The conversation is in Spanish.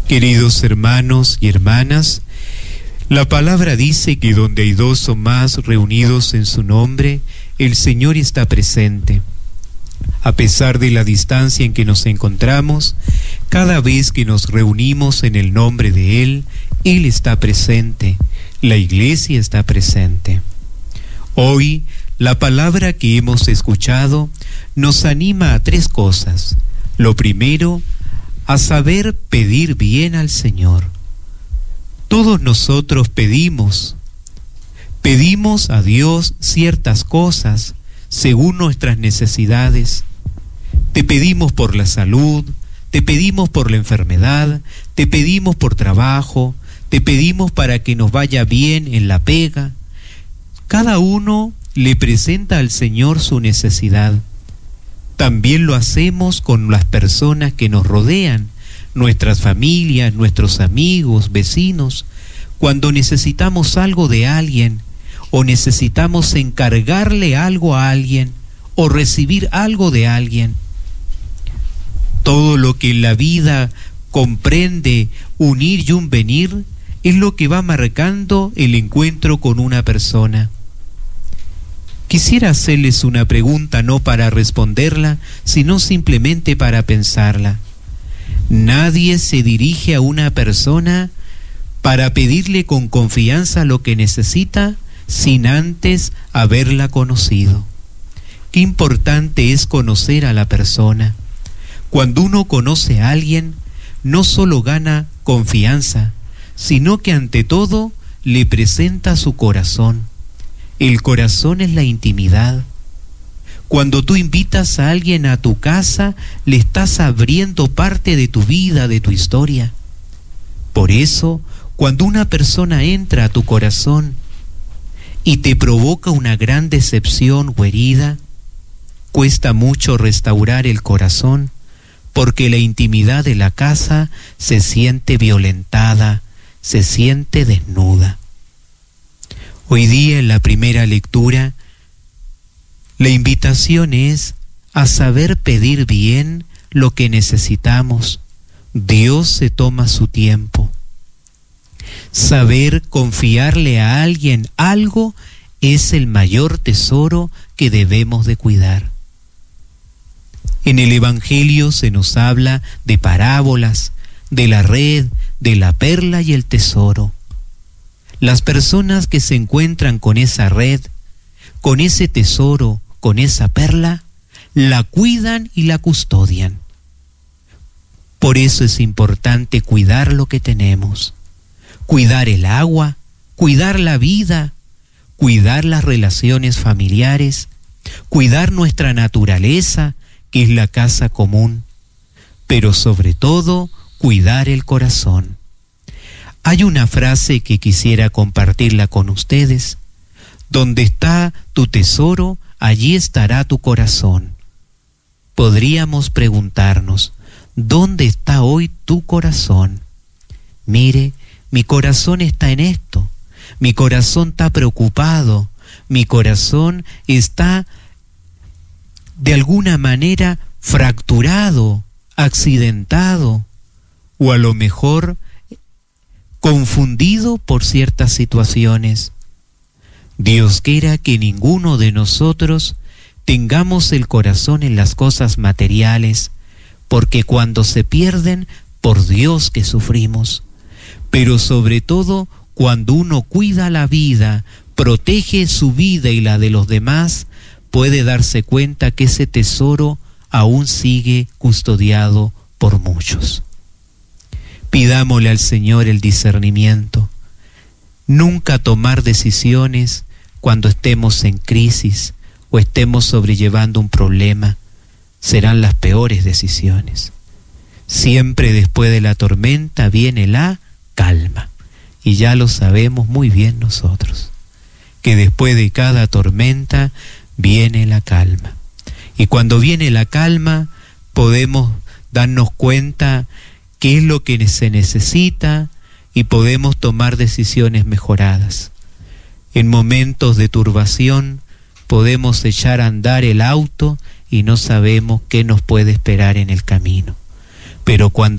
Queridos hermanos y hermanas, la palabra dice que donde hay dos o más reunidos en su nombre, el Señor está presente. A pesar de la distancia en que nos encontramos, cada vez que nos reunimos en el nombre de Él está presente, la Iglesia está presente. Hoy, la palabra que hemos escuchado nos anima a tres cosas. Lo primero, a saber pedir bien al Señor. Todos nosotros pedimos a Dios ciertas cosas según nuestras necesidades. Te pedimos por la salud, te pedimos por la enfermedad, te pedimos por trabajo, te pedimos para que nos vaya bien en la pega. Cada uno le presenta al Señor su necesidad. También lo hacemos con las personas que nos rodean, nuestras familias, nuestros amigos, vecinos. Cuando necesitamos algo de alguien, o necesitamos encargarle algo a alguien, o recibir algo de alguien. Todo lo que en la vida comprende un ir y un venir es lo que va marcando el encuentro con una persona. Quisiera hacerles una pregunta no para responderla, sino simplemente para pensarla. Nadie se dirige a una persona para pedirle con confianza lo que necesita sin antes haberla conocido. Qué importante es conocer a la persona. Cuando uno conoce a alguien, no solo gana confianza, sino que ante todo le presenta su corazón. El corazón es la intimidad. Cuando tú invitas a alguien a tu casa, le estás abriendo parte de tu vida, de tu historia. Por eso, cuando una persona entra a tu corazón y te provoca una gran decepción o herida, cuesta mucho restaurar el corazón, porque la intimidad de la casa se siente violentada, se siente desnuda. Hoy día en la primera lectura, la invitación es a saber pedir bien lo que necesitamos. Dios se toma su tiempo. Saber confiarle a alguien algo es el mayor tesoro que debemos de cuidar. En el Evangelio se nos habla de parábolas, de la red, de la perla y el tesoro. Las personas que se encuentran con esa red, con ese tesoro, con esa perla, la cuidan y la custodian. Por eso es importante cuidar lo que tenemos, cuidar el agua, cuidar la vida, cuidar las relaciones familiares, cuidar nuestra naturaleza, que es la casa común, pero sobre todo, cuidar el corazón. Hay una frase que quisiera compartirla con ustedes. Donde está tu tesoro, allí estará tu corazón. Podríamos preguntarnos, ¿dónde está hoy tu corazón? Mire, mi corazón está en esto. Mi corazón está preocupado. Mi corazón está de alguna manera fracturado, accidentado, o a lo mejor confundido por ciertas situaciones. Dios quiera que ninguno de nosotros tengamos el corazón en las cosas materiales, porque cuando se pierden, por Dios que sufrimos. Pero sobre todo, cuando uno cuida la vida, protege su vida y la de los demás, puede darse cuenta que ese tesoro aún sigue custodiado por muchos. Pidámosle al Señor el discernimiento. Nunca tomar decisiones cuando estemos en crisis o estemos sobrellevando un problema. Serán las peores decisiones. Siempre después de la tormenta viene la calma. Y ya lo sabemos muy bien nosotros, que después de cada tormenta viene la calma. Y cuando viene la calma podemos darnos cuenta qué es lo que se necesita y podemos tomar decisiones mejoradas. En momentos de turbación podemos echar a andar el auto y no sabemos qué nos puede esperar en el camino. Pero cuando